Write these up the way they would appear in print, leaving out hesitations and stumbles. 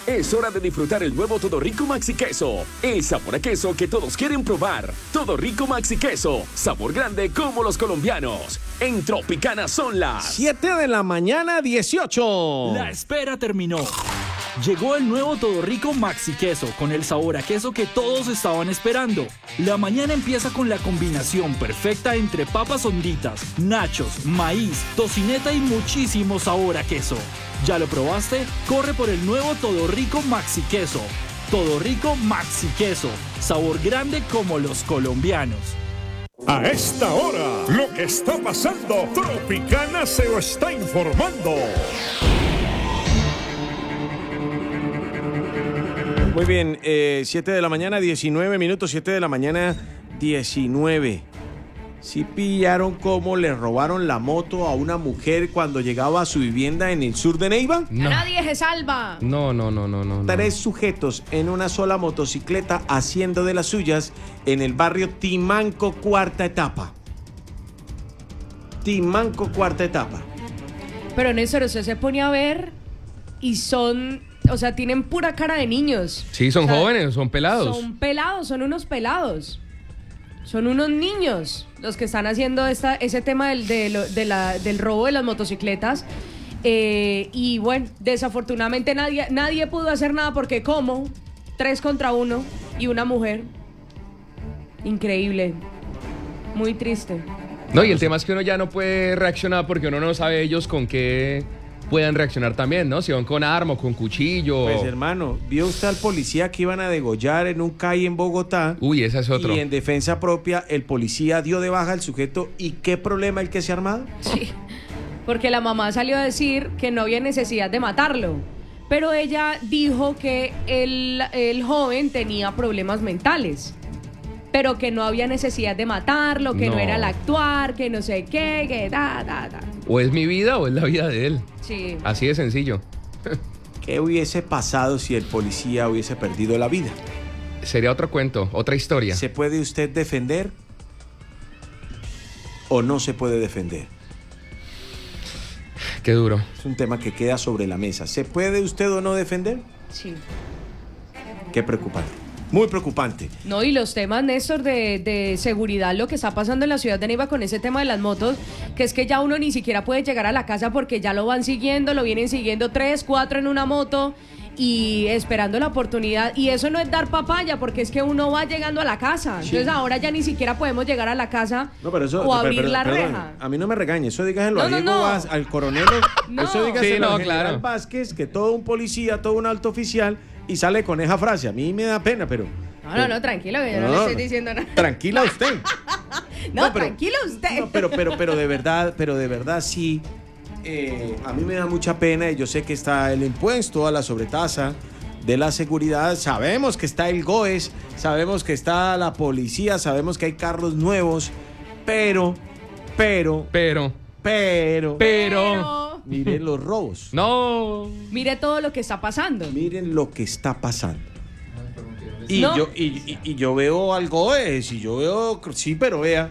Es hora de disfrutar el nuevo Todo Rico Maxi Queso. El sabor a queso que todos quieren probar. Todo Rico Maxi Queso. Sabor grande como los colombianos. En Tropicana son las 7 de la mañana, 18. La espera terminó. Llegó el nuevo Todo Rico Maxi Queso con el sabor a queso que todos estaban esperando. La mañana empieza con la combinación perfecta entre papas honditas, nachos, maíz, tocineta y muchísimo sabor a queso. ¿Ya lo probaste? Corre por el nuevo Todo Rico Maxi Queso. Todo Rico Maxi Queso. Sabor grande como los colombianos. A esta hora, lo que está pasando, Tropicana se lo está informando. Muy bien, 7 de la mañana, 19 minutos, 7 de la mañana, 19. ¿Sí pillaron cómo le robaron la moto a una mujer cuando llegaba a su vivienda en el sur de Neiva? No. Nadie se salva. No. 3 sujetos en una sola motocicleta haciendo de las suyas en el barrio Timanco, cuarta etapa. Timanco, cuarta etapa. Pero Néstor, usted se pone a ver y son, o sea, tienen pura cara de niños. Sí, son jóvenes, son pelados. Son unos pelados. Son unos niños los que están haciendo ese tema del robo de las motocicletas. Y bueno, desafortunadamente nadie pudo hacer nada porque ¿cómo? 3 contra 1 y una mujer. Increíble. Muy triste. No, y el tema es que uno ya no puede reaccionar porque uno no sabe ellos con qué puedan reaccionar también, ¿no? Si van con arma o con cuchillo. Pues hermano, ¿vio usted al policía que iban a degollar en un CAI en Bogotá? Uy, ese es otro. Y en defensa propia, el policía dio de baja al sujeto. ¿Y qué problema el que se ha armado? Sí, porque la mamá salió a decir que no había necesidad de matarlo. Pero ella dijo que el joven tenía problemas mentales. Pero que no había necesidad de matarlo, que no era el actuar, que no sé qué, que da. O es mi vida o es la vida de él. Sí. Así de sencillo. ¿Qué hubiese pasado si el policía hubiese perdido la vida? Sería otro cuento, otra historia. ¿Se puede usted defender o no se puede defender? Qué duro. Es un tema que queda sobre la mesa. ¿Se puede usted o no defender? Sí. Qué preocupante. Muy preocupante. No, y los temas, Néstor, de seguridad, lo que está pasando en la ciudad de Neiva con ese tema de las motos, que es que ya uno ni siquiera puede llegar a la casa porque ya lo van siguiendo, lo vienen siguiendo 3, 4 en una moto y esperando la oportunidad. Y eso no es dar papaya, porque es que uno va llegando a la casa. Sí. Entonces ahora ya ni siquiera podemos llegar a la casa o abrir la reja. A mí no me regañe, eso dígaselo a Diego al coronel. Eso dígaselo a General Vázquez, que todo un policía, todo un alto oficial, y sale con esa frase. A mí me da pena, pero... No, tranquilo, que yo no le estoy diciendo nada. Tranquila usted. No, tranquilo usted. No, pero de verdad sí, a mí me da mucha pena y yo sé que está el impuesto a la sobretasa de la seguridad, sabemos que está el GOES, sabemos que está la policía, sabemos que hay carros nuevos, pero... Miren los robos. No. Mire todo lo que está pasando. Miren lo que está pasando. Y yo veo algo sí, pero vea.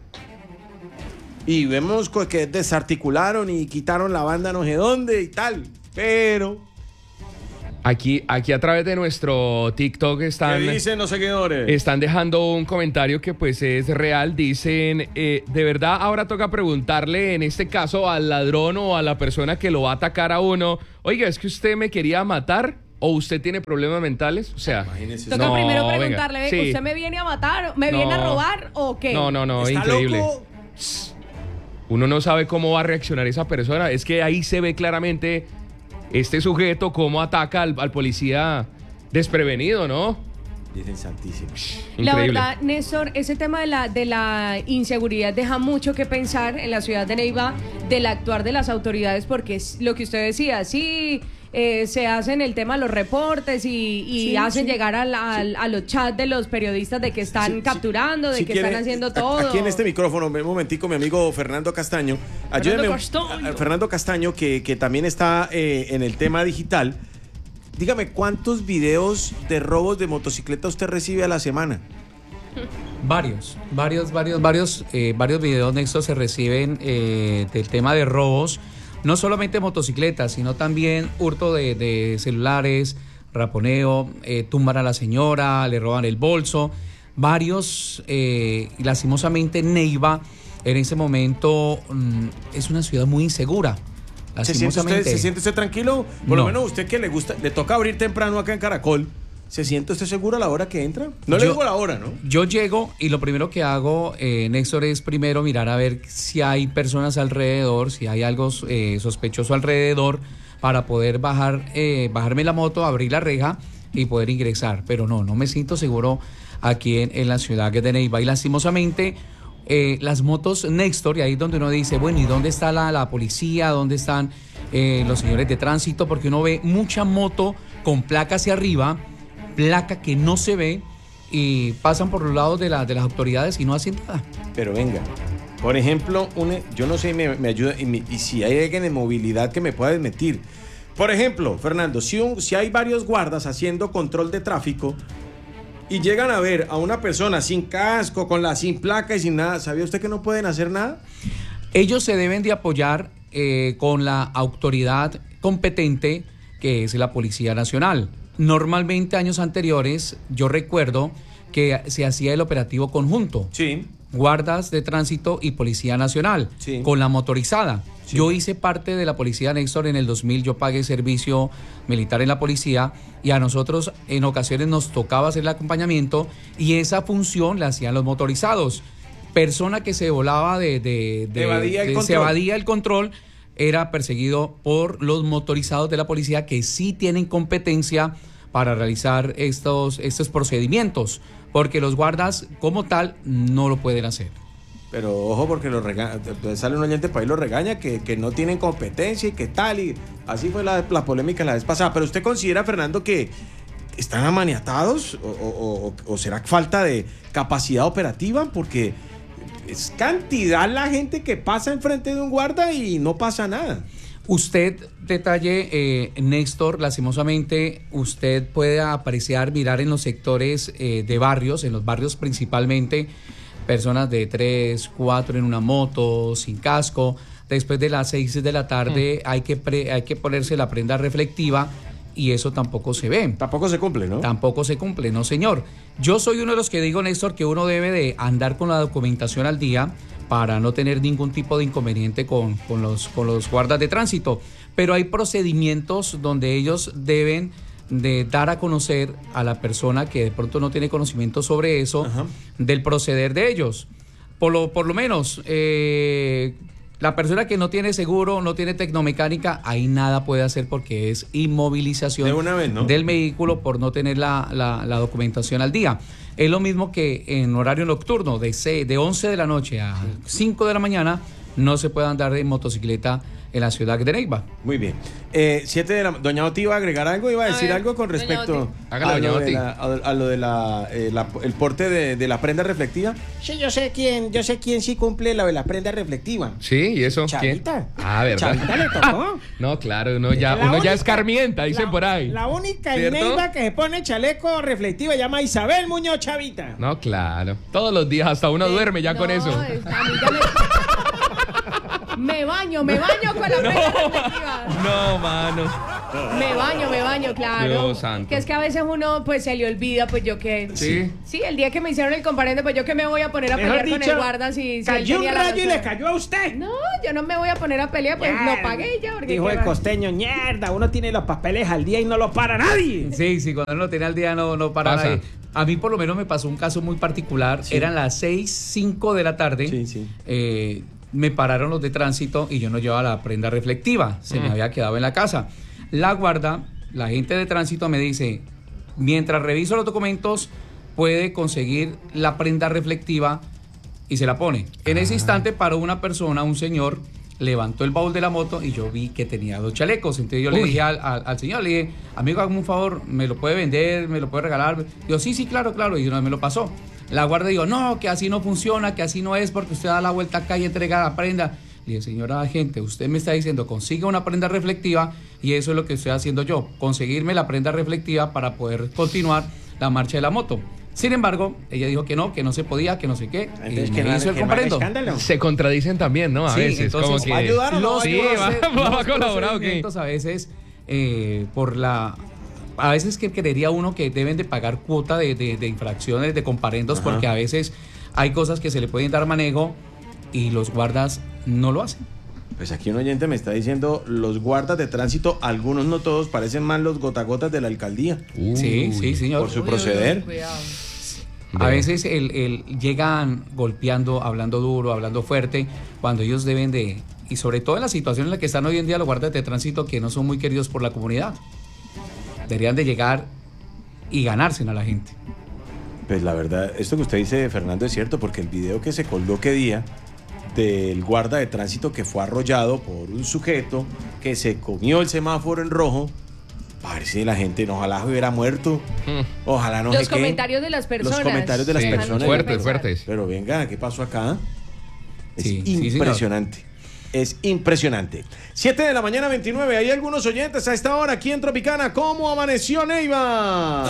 Y vemos que desarticularon y quitaron la banda no sé dónde y tal. Pero... Aquí a través de nuestro TikTok están... ¿Qué dicen los seguidores? Están dejando un comentario que pues es real. Dicen, de verdad ahora toca preguntarle en este caso al ladrón o a la persona que lo va a atacar a uno, oiga, ¿es que usted me quería matar? ¿O usted tiene problemas mentales? O sea, toca primero preguntarle, sí. ¿Usted me viene a matar? ¿Me viene a robar o qué? No, ¿Está increíble. Loco? Uno no sabe cómo va a reaccionar esa persona. Es que ahí se ve claramente este sujeto cómo ataca al policía desprevenido, ¿no? Dicen santísimo. Increíble. La verdad, Néstor, ese tema de la inseguridad deja mucho que pensar en la ciudad de Neiva del actuar de las autoridades, porque es lo que usted decía, sí, se hacen el tema de los reportes y hacen llegar a los chats de los periodistas de que están capturando, de que están haciendo todo. Aquí en este micrófono, un momentico, mi amigo Fernando Castaño. Ayúdeme. Fernando Castaño, que también está en el tema digital. Dígame, ¿cuántos videos de robos de motocicleta usted recibe a la semana? Varios videos, Néstor, se reciben del tema de robos. No solamente motocicletas, sino también hurto de celulares, raponeo, tumban a la señora, le roban el bolso. Varios, lastimosamente, Neiva en ese momento es una ciudad muy insegura. ¿Se siente usted tranquilo? Por lo menos usted que le gusta, le toca abrir temprano acá en Caracol. ¿Se siente usted seguro a la hora que entra? No le digo la hora, ¿no? Yo llego y lo primero que hago, Néstor, es primero mirar a ver si hay personas alrededor, si hay algo sospechoso alrededor, para poder bajarme la moto, abrir la reja y poder ingresar. Pero no me siento seguro aquí en la ciudad de Neiva. Y lastimosamente, las motos Néstor, y ahí es donde uno dice, bueno, ¿y dónde está la policía? ¿Dónde están los señores de tránsito? Porque uno ve mucha moto con placa hacia arriba, placa que no se ve, y pasan por los lados de las autoridades y no hacen nada. Pero venga, por ejemplo, yo no sé, me ayuda, y si hay alguien de movilidad que me pueda desmentir. Por ejemplo, Fernando, si hay varios guardas haciendo control de tráfico y llegan a ver a una persona sin casco, sin placa y sin nada, ¿sabía usted que no pueden hacer nada? Ellos se deben de apoyar con la autoridad competente, que es la Policía Nacional. Normalmente, años anteriores, yo recuerdo que se hacía el operativo conjunto. Sí. Guardas de tránsito y Policía Nacional, sí, con la motorizada. Sí. Yo hice parte de la Policía, Néstor, en el 2000. Yo pagué servicio militar en la policía y a nosotros en ocasiones nos tocaba hacer el acompañamiento, y esa función la hacían los motorizados. Persona que se volaba se evadía el control, era perseguido por los motorizados de la policía, que sí tienen competencia para realizar estos procedimientos, porque los guardas como tal no lo pueden hacer. Pero ojo, porque sale un oyente para ahí, lo regaña, que no tienen competencia y que tal, y así fue la polémica la vez pasada. Pero ¿usted considera, Fernando, que están amaniatados o será falta de capacidad operativa? Porque es cantidad la gente que pasa enfrente de un guarda y no pasa nada. Usted, detalle, Néstor, lastimosamente, usted puede apreciar, mirar en los sectores de barrios, en los barrios principalmente, personas de 3, 4 en una moto, sin casco. Después de las 6 de la tarde hay que ponerse la prenda reflectiva, y eso tampoco se ve. Tampoco se cumple, ¿no? Tampoco se cumple, no, señor. Yo soy uno de los que digo, Néstor, que uno debe de andar con la documentación al día para no tener ningún tipo de inconveniente con los guardas de tránsito. Pero hay procedimientos donde ellos deben de dar a conocer a la persona que de pronto no tiene conocimiento sobre eso, ajá, del proceder de ellos. Por lo menos, la persona que no tiene seguro, no tiene tecnomecánica, ahí nada puede hacer, porque es inmovilización de una vez, ¿no?, del vehículo por no tener la documentación al día. Es lo mismo que en horario nocturno, de 11 de la noche a 5 de la mañana, no se puede andar en motocicleta en la ciudad de Neiva. Muy bien. 7 de la... Doña Oti iba a agregar algo, iba a decir algo con respecto a lo de el porte de la prenda reflectiva. Sí, yo sé quién sí cumple lo de la prenda reflectiva. Sí, ¿y eso? Chavita. ¿Quién? Ah, ¿verdad? Chavita le tocó. No, claro, uno ya escarmienta, dicen por ahí. La única en ¿cierto? Neiva que se pone chaleco reflectivo se llama Isabel Muñoz Chavita. No, claro. Todos los días, hasta uno duerme ya con eso. A mí ya me baño con la prenda reflectiva. No, mano. Me baño, claro. Dios santo. Que es que a veces uno pues se le olvida, pues yo que... Sí. Sí, el día que me hicieron el comparendo, pues yo que me voy a poner a pelear con el guarda si cayó él un tenía la rayo y razón. le cayó a usted. No, yo no me voy a poner a pelear, pues lo pagué ya. Porque dijo el costeño, mierda, uno tiene los papeles al día y no lo para nadie. Sí, cuando uno lo tiene al día no para pasa. nadie. A mí por lo menos me pasó un caso muy particular. Sí. Eran las 6:05 de la tarde. Sí. Me pararon los de tránsito y yo no llevaba la prenda reflectiva. Se me había quedado en la casa. La guarda, la gente de tránsito me dice, mientras reviso los documentos, puede conseguir la prenda reflectiva, y se la pone. En ese instante paró una persona, un señor, levantó el baúl de la moto y yo vi que tenía 2 chalecos. Entonces yo le dije al señor, le dije, amigo, hágame un favor, ¿me lo puede vender? ¿Me lo puede regalar? Digo, sí, claro. Y una vez me lo pasó. La guardia dijo, no, que así no funciona, que así no es, porque usted da la vuelta acá y entrega la prenda. Le dije, señora agente, usted me está diciendo, consiga una prenda reflectiva, y eso es lo que estoy haciendo yo, conseguirme la prenda reflectiva para poder continuar la marcha de la moto. Sin embargo, ella dijo que no se podía, que no sé qué. Entonces, y me hizo el comparendo. Se contradicen también, ¿no? A veces. Entonces, como que... ¿va a ayudar o no? Sí, va a colaborar, ¿o qué? A veces, a veces que creería uno que deben de pagar cuota de infracciones, de comparendos, porque a veces hay cosas que se le pueden dar manejo y los guardas no lo hacen. Pues aquí un oyente me está diciendo, los guardas de tránsito, algunos no todos, parecen más los gotagotas de la alcaldía. Sí, señor. Por su proceder. A veces llegan golpeando, hablando duro, hablando fuerte, cuando ellos deben de, y sobre todo en la situación en la que están hoy en día los guardas de tránsito, que no son muy queridos por la comunidad. Deberían de llegar y ganarse a la gente. Pues la verdad, esto que usted dice, Fernando, es cierto, porque el video que se colgó que día del guarda de tránsito que fue arrollado por un sujeto que se comió el semáforo en rojo, parece la gente, ojalá hubiera muerto, ojalá no sé qué. Los comentarios de las personas. Los comentarios de las personas. Fuertes. Pero venga, ¿qué pasó acá? Es Sí, impresionante. Es impresionante. 7 de la mañana, 29. Hay algunos oyentes a esta hora aquí en Tropicana. ¿Cómo amaneció Neiva?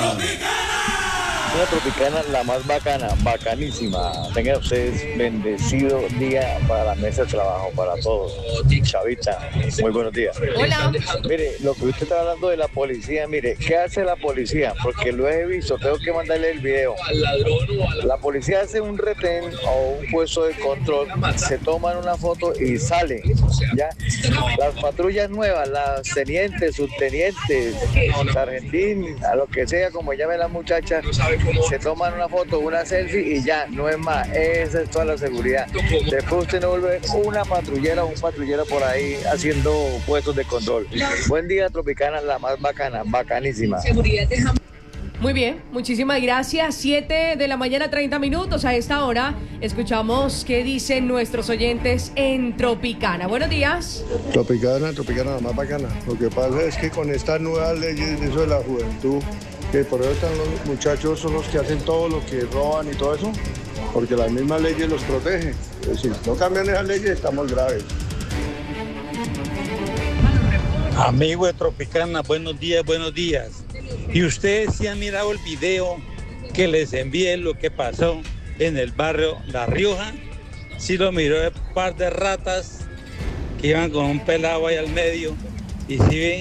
Una Tropicana, la más bacana, bacanísima. Tengan ustedes bendecido día para la mesa de trabajo, para todos. Chavita, muy buenos días. Hola. Mire, lo que usted está hablando de la policía, mire, ¿qué hace la policía? Porque lo he visto, tengo que mandarle el video. La policía hace un retén o un puesto de control, se toman una foto y salen. ¿Ya? Las patrullas nuevas, las tenientes, subtenientes, sargentín, a lo que sea, como llame la muchacha, se toman una foto, una selfie y ya, no es más. Esa es toda la seguridad. Después usted no vuelve una patrullera o un patrullero por ahí haciendo puestos de control. Buen día, Tropicana, la más bacana, bacanísima. Muy bien, muchísimas gracias. 7 de la mañana, 30 minutos. A esta hora escuchamos qué dicen nuestros oyentes en Tropicana. Buenos días. Tropicana, la más bacana. Lo que pasa es que con estas nuevas leyes de eso de la juventud, que por eso están los muchachos, son los que hacen todo lo que roban y todo eso, porque las mismas leyes los protegen. Es decir, no cambian esas leyes, estamos graves. Amigo de Tropicana, buenos días. Y ustedes sí han mirado el video que les envié, lo que pasó en el barrio La Rioja. Sí lo miró, un par de ratas que iban con un pelado ahí al medio. Y sí ven